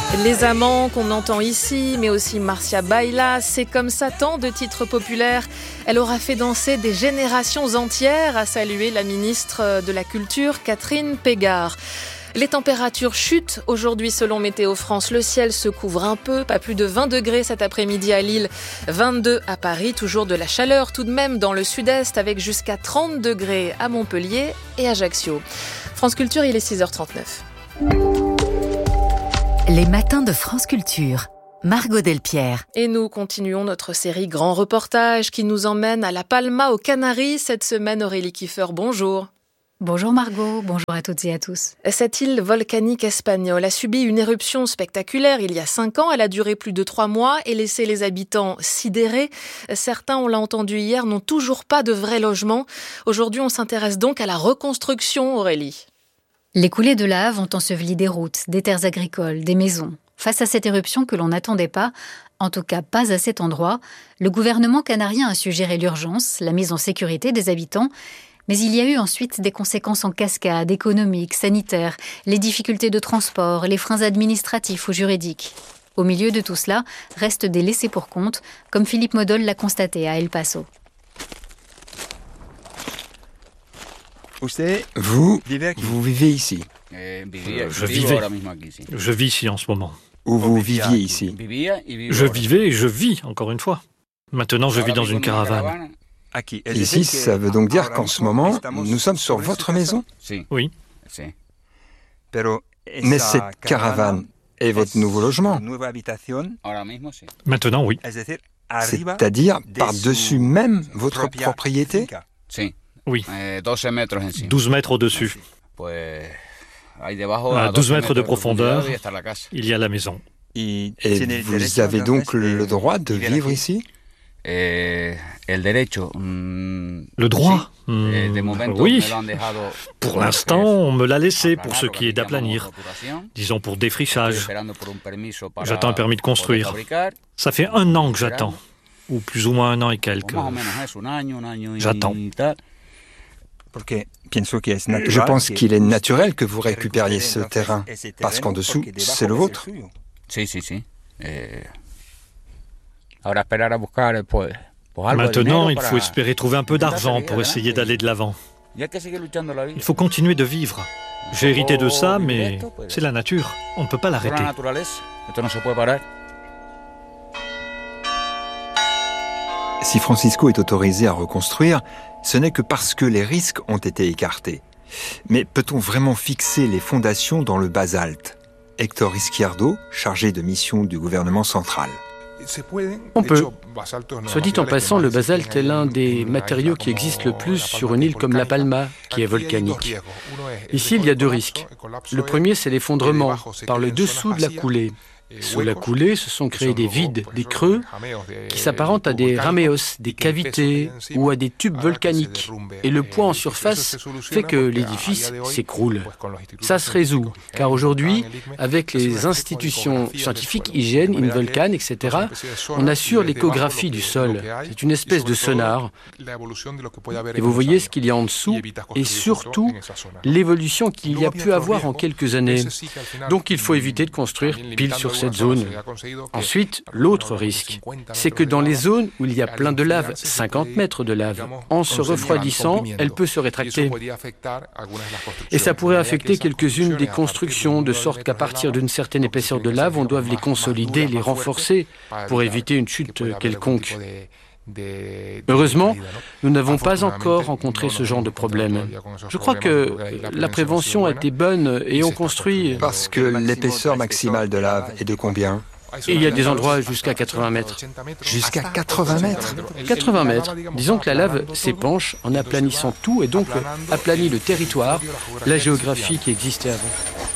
Les amants qu'on entend ici, mais aussi Marcia Baila, C'est comme ça, tant de titres populaires. Elle aura fait danser des générations entières, a salué la ministre de la Culture, Catherine Pégard. Les températures chutent aujourd'hui selon Météo France. Le ciel se couvre un peu, pas plus de 20 degrés cet après-midi à Lille, 22 à Paris, toujours de la chaleur tout de même dans le sud-est avec jusqu'à 30 degrés à Montpellier et Ajaccio. France Culture, il est 6h39. Les matins de France Culture. Margot Delpierre. Et nous continuons notre série Grand Reportage qui nous emmène à La Palma aux Canaries. Cette semaine, Aurélie Kiefer, bonjour. Bonjour Margot, bonjour à toutes et à tous. Cette île volcanique espagnole a subi une éruption spectaculaire il y a 5 ans. Elle a duré plus de 3 mois et laissé les habitants sidérés. Certains, on l'a entendu hier, n'ont toujours pas de vrai logement. Aujourd'hui, on s'intéresse donc à la reconstruction, Aurélie. Les coulées de lave ont enseveli des routes, des terres agricoles, des maisons. Face à cette éruption que l'on n'attendait pas, en tout cas pas à cet endroit, le gouvernement canarien a su gérer l'urgence, la mise en sécurité des habitants. Mais il y a eu ensuite des conséquences en cascade, économiques, sanitaires, les difficultés de transport, les freins administratifs ou juridiques. Au milieu de tout cela, restent des laissés-pour-compte, comme Philippe Modol l'a constaté à El Paso. Vous vivez ici. Je vis ici en ce moment. Ou vous viviez ici. Je vivais et je vis, encore une fois. Maintenant, je vis dans une caravane. Ici, ça veut donc dire qu'en ce moment, nous sommes sur votre maison ? Oui. Mais cette caravane est votre nouveau logement ? Maintenant, oui. C'est-à-dire par-dessus même votre propriété ? Oui. 12 mètres au-dessus. À 12 mètres de profondeur, il y a la maison. Et vous avez donc le droit de vivre ici ? Le droit ? Oui. Pour l'instant, on me l'a laissé pour ce qui est d'aplanir. Disons pour défrichage. J'attends un permis de construire. Ça fait 1 an que j'attends. Ou plus ou moins 1 an et quelques. J'attends. Je pense qu'il est naturel que vous récupériez ce terrain, parce qu'en dessous, c'est le vôtre. Maintenant, il faut espérer trouver un peu d'argent pour essayer d'aller de l'avant. Il faut continuer de vivre. J'ai hérité de ça, mais c'est la nature. On ne peut pas l'arrêter. Si Francisco est autorisé à reconstruire, ce n'est que parce que les risques ont été écartés. Mais peut-on vraiment fixer les fondations dans le basalte ? Héctor Izquierdo, chargé de mission du gouvernement central. On peut. Soit dit en passant, le basalte est l'un des matériaux qui existent le plus sur une île comme La Palma, qui est volcanique. Ici, il y a 2 risques. Le premier, c'est l'effondrement par le dessous de la coulée. Sous la coulée, se sont créés des vides, des creux, qui s'apparentent à des raméos, des cavités ou à des tubes volcaniques. Et le poids en surface fait que l'édifice s'écroule. Ça se résout, car aujourd'hui, avec les institutions scientifiques, hygiène, Involcan, etc., on assure l'échographie du sol. C'est une espèce de sonar. Et vous voyez ce qu'il y a en dessous, et surtout l'évolution qu'il y a pu avoir en quelques années. Donc il faut éviter de construire pile sur cette zone. Ensuite, l'autre risque, c'est que dans les zones où il y a plein de lave, 50 mètres de lave, en se refroidissant, elle peut se rétracter. Et ça pourrait affecter quelques-unes des constructions, de sorte qu'à partir d'une certaine épaisseur de lave, on doit les consolider, les renforcer, pour éviter une chute quelconque. Heureusement, nous n'avons pas encore rencontré ce genre de problème. Je crois que la prévention a été bonne et on construit... Parce que l'épaisseur maximale de lave est de combien ? Et il y a des endroits jusqu'à 80 mètres. Jusqu'à 80 mètres ? 80 mètres. Disons que la lave s'épanche en aplanissant tout et donc aplanit le territoire, la géographie qui existait avant.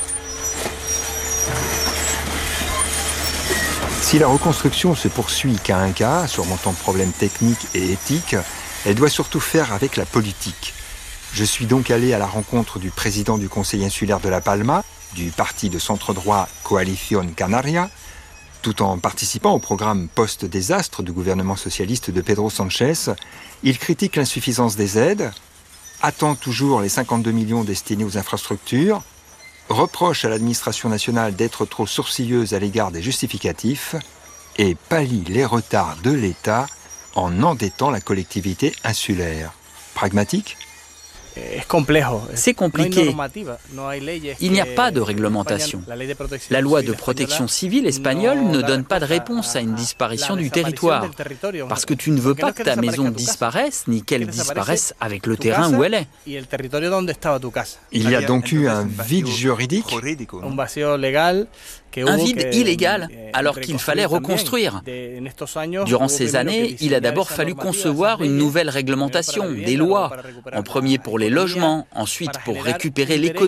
Si la reconstruction se poursuit cas un cas, surmontant problèmes techniques et éthiques, elle doit surtout faire avec la politique. Je suis donc allé à la rencontre du président du Conseil insulaire de La Palma, du parti de centre-droit Coalición Canaria, tout en participant au programme post-désastre du gouvernement socialiste de Pedro Sánchez. Il critique l'insuffisance des aides, attend toujours les 52 millions destinés aux infrastructures reproche à l'administration nationale d'être trop sourcilleuse à l'égard des justificatifs et pallie les retards de l'État en endettant la collectivité insulaire. Pragmatique ? C'est compliqué. Il n'y a pas de réglementation. La loi de protection civile espagnole ne donne pas de réponse à une disparition du territoire. Parce que tu ne veux pas que ta maison disparaisse, ni qu'elle disparaisse avec le terrain où elle est. Il y a donc eu un vide juridique ? Un vide illégal, alors qu'il fallait reconstruire. Durant ces années, il a d'abord fallu concevoir une nouvelle réglementation, des lois, en premier pour les logements, ensuite pour récupérer l'économie.